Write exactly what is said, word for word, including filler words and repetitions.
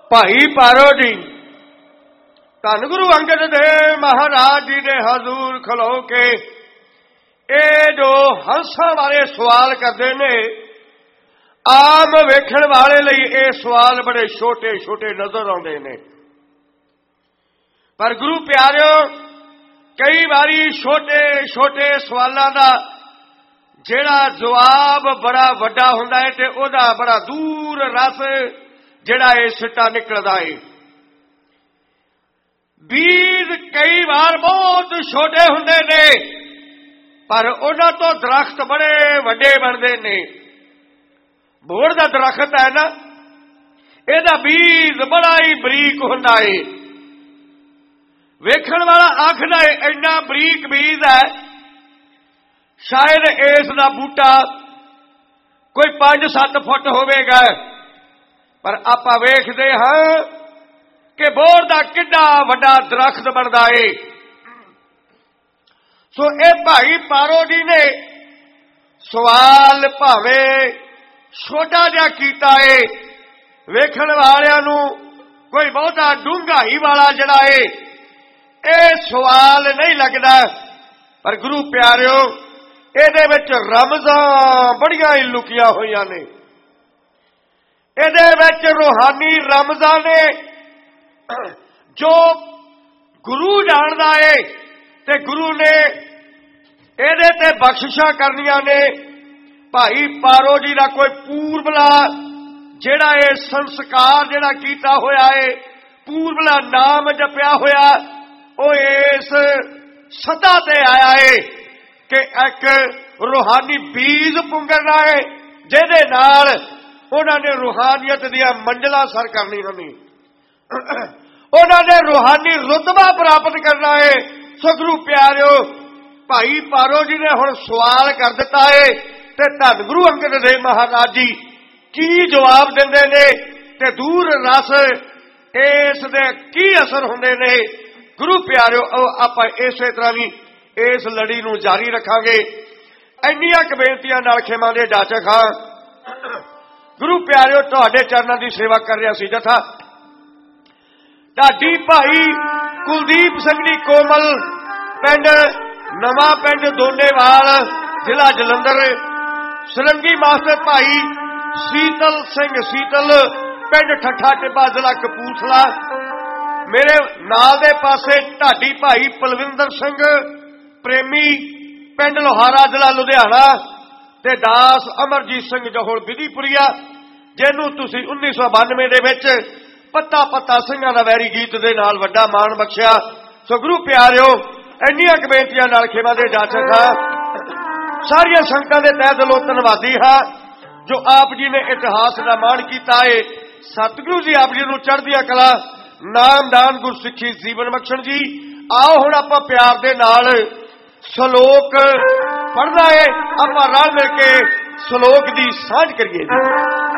भाई पारो जी धन गुरु अंगद देव महाराज जी ने हजूर खलो के ये जो हंसा वाले सवाल करते ने आम वेखण वाले लिए ये सवाल बड़े छोटे छोटे नजर आते ने, पर गुरु प्यारिओ कई बारी छोटे छोटे सवालों का जेड़ा जवाब बड़ा वड्डा हुंदा है ते ओदा बड़ा दूर रस जेड़ा ये सिट्टा निकलदा है। बीज कई बार बहुत छोटे हुंदे ने पर उन्हां तो दरख्त बड़े वड्डे बनदे ने। बोड़ दा दरख्त है ना, इहदा बीज बड़ा ही बरीक हुंदा है। वेखण वाला आखदा है इन्ना बरीक बीज है, शायद इस दा बूटा कोई पांच सत्त फुट होवेगा, पर आपां वेखदे हां कि बोर दा किड्डा वड्डा दरख्त बनदा है। सो ए भाई पारो जी ने सवाल भावें छोटा जिहा कीता है, वेखण वालियां नूं कोई बहुता डूंघाई वाला जिहड़ा है ये सवाल नहीं लगदा, पर गुरु प्यारिओ इहदे विच रमज़ां बड़ियां ही लुकिया होईयां ने। इहदे विच रूहानी रमज़ां ने जो गुरु जानदा है ते गुरु ने इहदे ते बख्शिशां करनियां ने। भाई पारो जी दा कोई पूर्वला जिहड़ा ये संस्कार जिहड़ा कीता होया है, पूर्वला नाम जपिया होया, वो इस सदा ते आया है कि एक रूहानी बीज पुंगरना है जिहदे नाल उन्होंने रूहानियत दियां मंजिलां सर करनियां ने, उन्होंने रूहानी रुतबा प्राप्त करना है। सो गुरु प्यारिओ भाई पारो जी ने हुण सवाल कर दिता है ते धन गुरु अंगद देव महाराज जी की जवाब देंदे ने ते दूर रस इस दे की असर हुंदे ने। गुरु प्यारिओ आपां इसे तरह भी इस लड़ी नूं जारी रखांगे। इन्नियां क बेनतियां नाल खेमां दे जाचक खां गुरु प्यारिओ तुहाडे चरनां दी सेवा कर रहा सी जथा ढाडी भाई कुलदीप सिंह जी कोमल पिंड नवां पिंड दोनेवाल जिला जलंधर, सरंगी मास्टर भाई शीतल सिंह शीतल पिंड ठट्ठा टिब्बा जिला कपूरथला, मेरे नाल दे पासे ढाडी भाई पलविंदर सिंह प्रेमी पिंड लोहारा जिला लुधियाना ते दास अमरजीत सिंह जहोल विधिपुरिया, जिन्हों तुसी उन्नीस सौ बानवे दे विच पत्ता पत्ता सिंघां दा वैरी गीत दे नाल वड्डा मान बख्शिया। सो गुरु प्यारिओ इन्नियां क बेनतियां नाल खेमां दे जाचक हां, सारियां संगतां दे तहे दिलों धन्नवादी हां जो आप जी ने इतिहास दा मान कीता है। सतगुरु जी आप जी नूं चढ़दियां कला नाम दान गुरसिੱਖੀ जीवन बख्शण जी। आओ हुण आपां प्यार दे नाल सलोक पढ़ना है, आपां रल मिल के सलोक दी साझ करिए जी।